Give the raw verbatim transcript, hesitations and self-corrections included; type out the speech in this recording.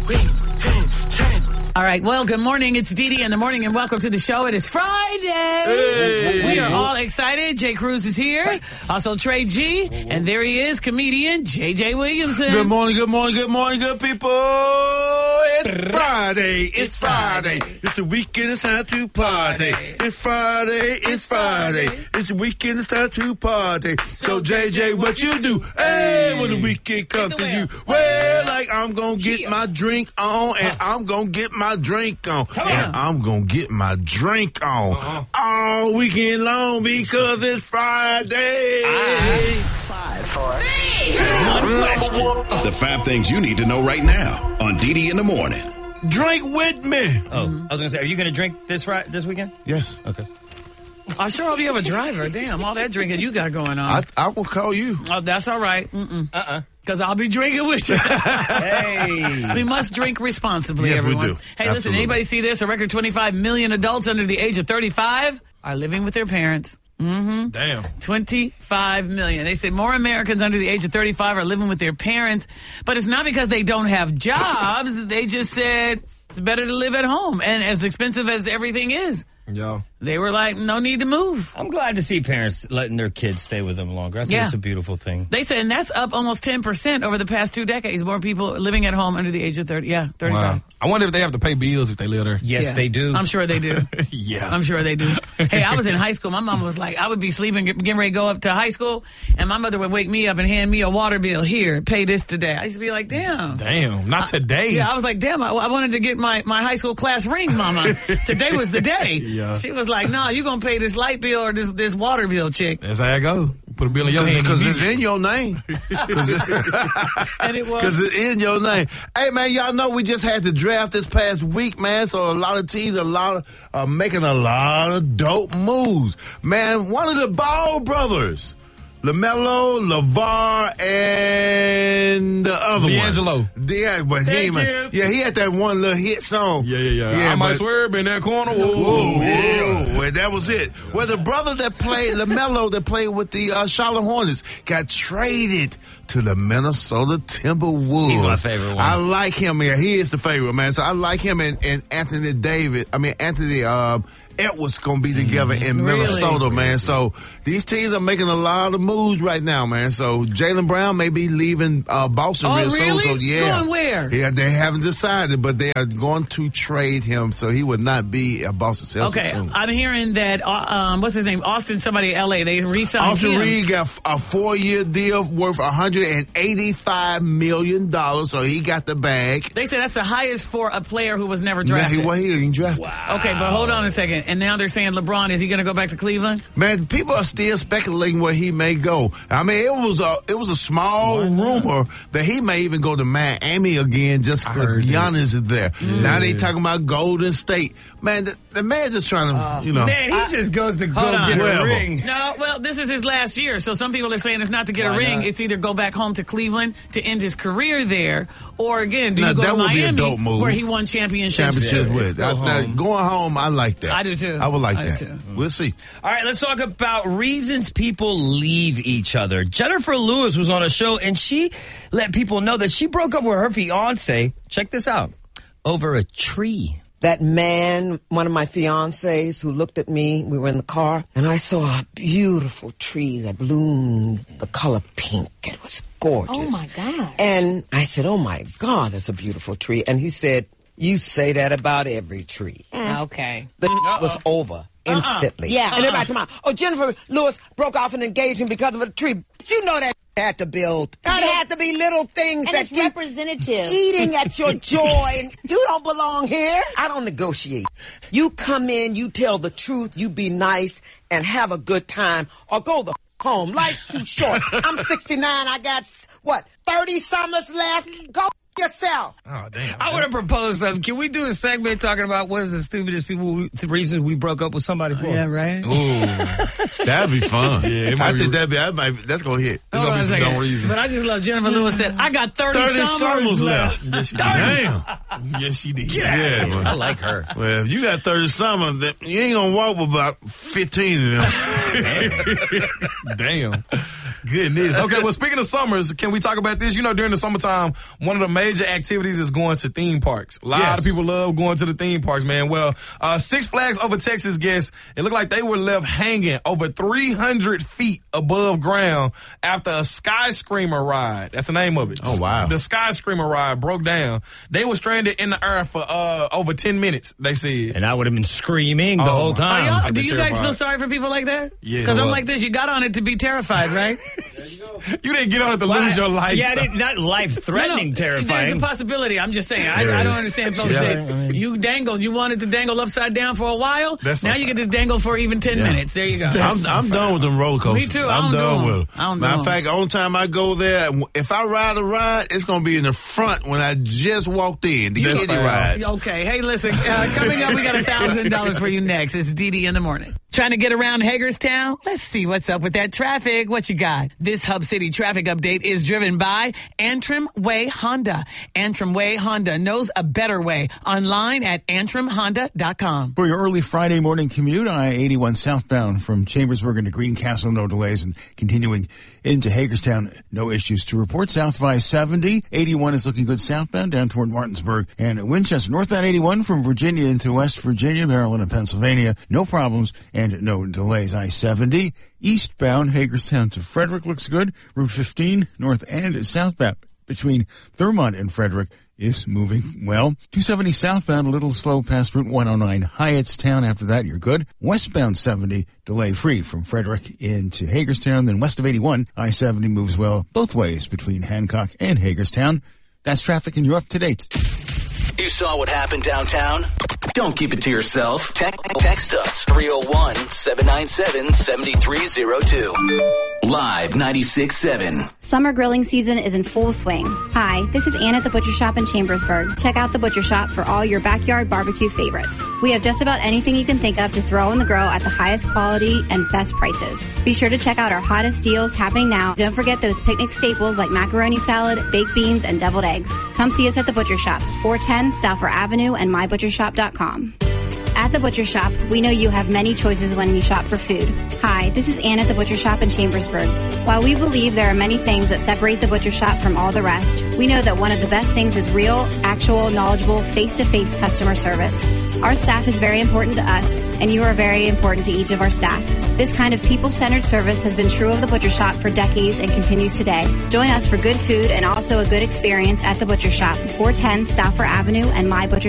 All right, well, good morning. It's Dee Dee in the morning, and welcome to the show. It is Friday. Hey. We are all excited. Jay Cruz is here. Also, Trey G. And there he is, comedian J J Williamson. Good morning, good morning, good morning, good people. It's Friday. It's Friday. It's the weekend. It's time to party. It's Friday. It's Friday. It's the weekend. It's time to party. So, J J, what you do? Hey, when the weekend comes to you. Well, like I'm going to get my drink on, and I'm going to get my drink on. And I'm going to get my drink on uh-huh. all weekend long because it's Friday. Five, four, three, the five things you need to know right now on Dee Dee in the morning. Drink with me. Oh, mm-hmm. I was going to say, are you going to drink this right, this weekend? Yes. Okay. I sure hope you have a driver. Damn, all that drinking you got going on. I, I will call you. Oh, that's all right. Mm-mm. Uh-uh. Because I'll be drinking with you. Hey. We must drink responsibly, yes, everyone. we do. Hey, Absolutely. Listen, anybody see this? A record twenty-five million adults under the age of thirty-five are living with their parents. Mm-hmm. Damn. twenty-five million. They say more Americans under the age of thirty-five are living with their parents, but it's not because they don't have jobs. They just said it's better to live at home. And as expensive as everything is, yeah, they were like, no need to move. I'm glad to see parents letting their kids stay with them longer. I think yeah. it's a beautiful thing. They said, and that's up almost ten percent over the past two decades. More people living at home under the age of thirty. Yeah, thirty-five. Wow. I wonder if they have to pay bills if they live there. Yes, yeah. they do. I'm sure they do. yeah. I'm sure they do. Hey, I was in high school. My mom was like, I would be sleeping, getting ready to go up to high school, and my mother would wake me up and hand me a water bill. Here, pay this today. I used to be like, damn. Damn, not today. I, yeah, I was like, damn, I, I wanted to get my, my high school class ring, mama. Today was the day. Yeah. She was like, no, nah, you going to pay this light bill or this, this water bill, chick. That's how I go. Put a bill in your hand. Because it's in your name. Because and it was. it's in your name. Hey, man, y'all know we just had the draft this past week, man. So a lot of teams a lot of, are making a lot of dope moves. Man, one of the Ball brothers, LaMelo, LeVar, and the other D'Angelo. one. Yeah, but he ain't, man, yeah, he had that one little hit song. Yeah, yeah, yeah. yeah I might but, swerve in that corner. Whoa, whoa, whoa. yeah. Well, that was it. Well, the brother that played, LaMelo, that played with the uh, Charlotte Hornets, got traded to the Minnesota Timberwolves. He's my favorite one. I like him, man. He is the favorite, man. So I like him and, and Anthony David. I mean, Anthony uh, Edwards going to be together mm, in really? Minnesota, man. So these teams are making a lot of moves right now, man. So Jaylen Brown may be leaving uh, Boston oh, real really? soon. So, yeah. Going where? Yeah, they haven't decided, but they are going to trade him, so he would not be a Boston Celtics Okay, soon. I'm hearing that, uh, um, what's his name? Austin, somebody in L A. They re-signed Austin him. Reed got a four-year deal worth one hundred eighty-five million dollars, so he got the bag. They said that's the highest for a player who was never Now, drafted. he, well, he ain't drafted. Wow. Okay, but hold on a second. And now they're saying LeBron, is he going to go back to Cleveland? Man, people are still speculating where he may go. I mean, it was a it was a small rumor that he may even go to Miami again just because Giannis is there. Mm. Now they talking about Golden State. Man, the, the man just trying to, uh, you know. Man, he I, just goes to go on. get Whatever. a ring. No, well, this is his last year. So some people are saying it's not to get Why a ring. not? It's either go back home to Cleveland to end his career there, or again, do Now, you go that to would be a Miami dope move. where he won championships? Championships Yeah, with. go I, now, home. going home, I like that. I do too. I would like I do that. too. We'll see. All right, let's talk about reasons people leave each other. Jennifer Lewis was on a show, and she let people know that she broke up with her fiancé, check this out, over a tree. That man, one of my fiancés who looked at me, we were in the car, and I saw a beautiful tree that bloomed the color pink. It was gorgeous. Oh, my God. And I said, oh, my God, that's a beautiful tree. And he said, you say that about every tree. Mm. Okay. The uh-uh. was over instantly. Uh-uh. Yeah. And everybody talking about, oh, Jennifer Lewis broke off an engagement because of a tree. But you know that had to build. That Yeah. had to be little things And that it's keep representative. eating at your joy. And you don't belong here. I don't negotiate. You come in, you tell the truth, you be nice, and have a good time, or go the f- home. Life's too short. I'm sixty-nine. I got, what, thirty summers left? Go f- yourself. Oh, damn. I want to propose something. Can we do a segment talking about what is the stupidest people, we, the reasons we broke up with somebody for? Yeah, right. Ooh, that'd be fun. Yeah, it might I be- think that'd be, that might, that's going to hit. There's Hold gonna on be a some second. dumb reasons. But I just love Jennifer Lewis said, I got thirty, thirty summers, summers left. left. Yes, she did. Damn. Yes, she did. Yeah, man. I like her. Well, if you got thirty summers, then you ain't going to walk with about fifteen of them. Damn. Goodness. Okay, well, speaking of summers, can we talk about this? You know, during the summertime, one of the major activities is going to theme parks. A lot Yes. of people love going to the theme parks, man. Well, uh, Six Flags Over Texas guests, it looked like they were left hanging over three hundred feet above ground after a skyscraper ride. That's the name of it. Oh, wow. The skyscraper ride broke down. They were stranded in the air for uh, over ten minutes, they said. And I would have been screaming the Oh, whole my- time. Are y'all, I've do been you guys terrified. feel sorry for people like that? Yes. Because I'm Well- like this. You got on it to be terrified, right? You didn't get on it to lose your life. Yeah, I didn't- not life-threatening, No, no, terrifying. There's a possibility. I'm just saying. I, I don't understand folks Yeah. that you dangled. You wanted to dangle upside down for a while. That's now not- you get to dangle for even ten Yeah. minute. There you go. I'm, I'm done with them roller coasters. Me too. I I'm don't done do 'em. with them. I don't do Matter 'em. of fact, the only time I go there, if I ride a ride, it's going to be in the front when I just walked in. The That's kiddie fine. rides. Okay. Hey, listen. Uh, coming up, we got a thousand dollars for you next. It's Dee Dee in the morning. Trying to get around Hagerstown? Let's see what's up with that traffic. What you got? This Hub City traffic update is driven by Antrim Way Honda. Antrim Way Honda knows a better way. Online at antrim honda dot com. For your early Friday morning commute, I eighty-one southbound from Chambersburg into Greencastle, no delays, and continuing into Hagerstown, no issues to report. South by seventy, eighty-one is looking good southbound down toward Martinsburg and Winchester. Northbound eighty-one from Virginia into West Virginia, Maryland, and Pennsylvania, no problems and no delays. I seventy, eastbound Hagerstown to Frederick looks good. Route fifteen, north and southbound between Thurmont and Frederick is moving well. two seventy southbound, a little slow past Route one oh nine Hyattstown. After that, you're good. Westbound seventy, delay free from Frederick into Hagerstown. Then west of eighty-one, I seventy moves well both ways between Hancock and Hagerstown. That's traffic, and you're up to date. You saw what happened downtown? Don't keep it to yourself. Te- text us three oh one, seven nine seven, seven three oh two. Live ninety-six seven. Summer grilling season is in full swing. Hi, this is Ann at the Butcher Shop in Chambersburg. Check out the Butcher Shop for all your backyard barbecue favorites. We have just about anything you can think of to throw on the grill at the highest quality and best prices. Be sure to check out our hottest deals happening now. Don't forget those picnic staples like macaroni salad, baked beans, and deviled eggs. Come see us at the Butcher Shop, four ten Stauffer Avenue and my butcher shop dot com. At the Butcher Shop, we know you have many choices when you shop for food. Hi, this is Ann at the Butcher Shop in Chambersburg. While we believe there are many things that separate the Butcher Shop from all the rest, we know that one of the best things is real, actual, knowledgeable, face-to-face customer service. Our staff is very important to us, and you are very important to each of our staff. This kind of people-centered service has been true of the Butcher Shop for decades and continues today. Join us for good food and also a good experience at the Butcher Shop, four ten Stauffer Avenue and my butcher